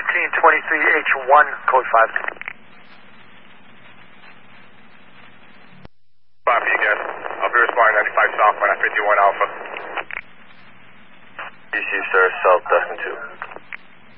1323H1, code 5. 5 for you guys. I'll be responding 95 south, 51 Alpha. DC, sir, South Dustin 2.